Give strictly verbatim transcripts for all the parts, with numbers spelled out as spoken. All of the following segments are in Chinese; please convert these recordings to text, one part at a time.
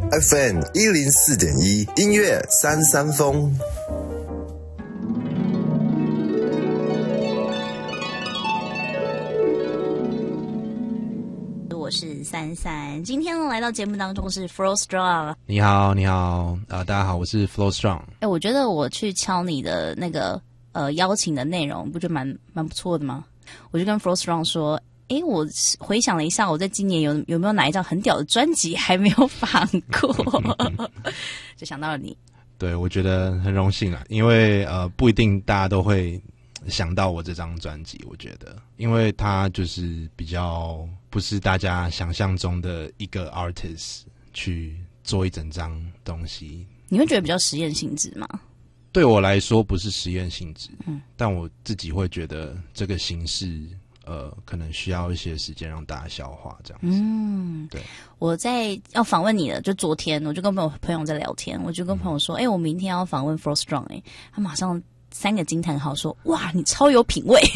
F M 一零四点一，音乐三三风。 我是三三，今天来到节目当中是 Flow Strong。 你好，你好，啊、呃，大家好，我是 Flow Strong。 哎，我觉得我去敲你的那个呃邀请的内容，不就蛮蛮不错的吗？我就跟 Flow Strong 说，哎，我回想了一下，我在今年有有没有哪一张很屌的专辑还没有放过，就想到了你。 对，我觉得很荣幸啦，因为呃不一定大家都会想到我这张专辑，我觉得，因为它就是比较不是大家想象中的一个 artist 去做一整张东西。 你会觉得比较实验性质吗？ 对我来说不是实验性质，嗯，但我自己会觉得这个形式，呃，可能需要一些时间让大家消化，这样子。嗯，对。 我在要访问你的，就昨天我就跟朋友朋友在聊天，我就跟朋友说，哎、嗯欸，我明天要访问 Flow Strong， 哎、欸，他马上三个惊叹号说，哇，你超有品味。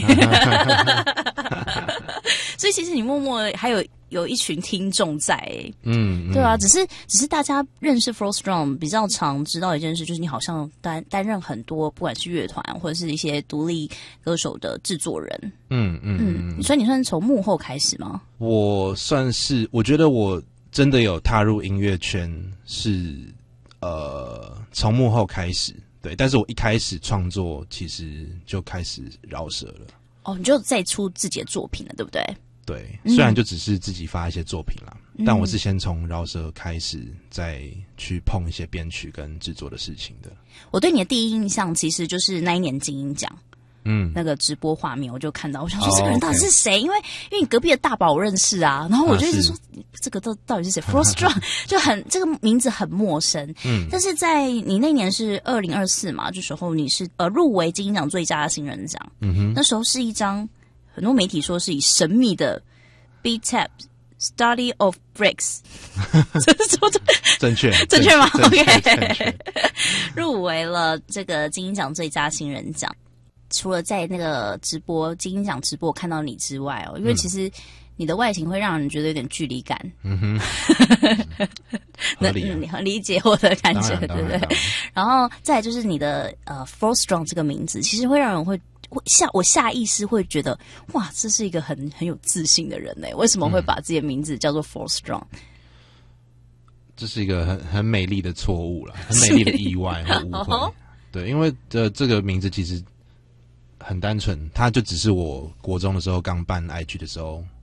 所以其实你默默还有有一群听众在、欸，嗯，对啊，只是只是大家认识 Flow Strong 比较常知道一件事，就是你好像担担任很多不管是乐团或者是一些独立歌手的制作人，嗯嗯嗯，所以你算是从幕后开始吗？ 我算是，我觉得我真的有踏入音乐圈是呃从幕后开始，对，但是我一开始创作其实就开始饶舌了。 哦，你就再出自己的作品了，对不对？ 对，虽然就只是自己发一些作品啦，嗯、但我是先从饶舌开始，再去碰一些编曲跟制作的事情的。 我对你的第一印象其实就是那一年金鹰奖，嗯，那个直播画面我就看到，我想说这个人到底是谁？哦 okay、因为因为你隔壁的大宝我认识啊，然后我就一直说、啊、这个到到底是谁 ？Flow Strong 就很这个名字很陌生，嗯，但是在你那年是二零二四嘛，这时候你是呃入围金鹰奖最佳新人奖，嗯哼，那时候是一张。很多媒体说是以神秘的 B-Tap Study of Breaks 正确正确吗 ？OK， 入围了这个金鹰奖最佳新人奖。除了在那个直播金鹰奖直播看到你之外哦，因为其实你的外形会让人觉得有点距离感。嗯哼，合理、啊，你很理解我的感觉，对不对？然后再来就是你的呃 Flow Strong 这个名字，其实会让人会。下我下意识会觉得，哇，这是一个很很有自信的人嘞，为什么会把自己的名字叫做 Flow Strong？、嗯、 这是一个很很美丽的错误啦，很美丽的意外和误会。对，因为呃这个名字其实很单纯，它就只是我国中的时候刚办 I G 的时候